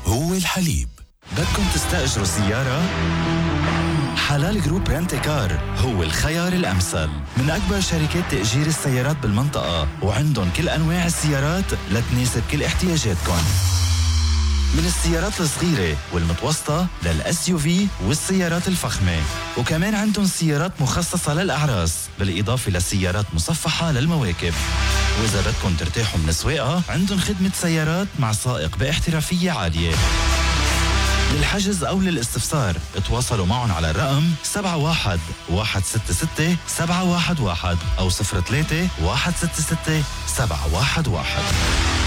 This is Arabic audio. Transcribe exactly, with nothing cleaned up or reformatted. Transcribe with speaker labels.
Speaker 1: هو الحليب.
Speaker 2: بدكم تستأجروا سيارة؟ حلال جروب رنتي كار هو الخيار الأمثل. من أكبر شركات تأجير السيارات بالمنطقة، وعندهم كل أنواع السيارات لتناسب كل احتياجاتكم، من السيارات الصغيرة والمتوسطة للأس يو في والسيارات الفخمة. وكمان عندهم سيارات مخصصة للأعراس، بالإضافة لسيارات مصفحة للمواكب. وإذا بدكم ترتاحوا من السواقة، عندهم خدمة سيارات مع سائق باحترافية عالية. للحجز أو للاستفسار اتواصلوا معهم على الرقم سبعة واحد واحد ستة ستة سبعة واحد واحد أو صفر ثلاثة واحد ستة ستة سبعة واحد واحد.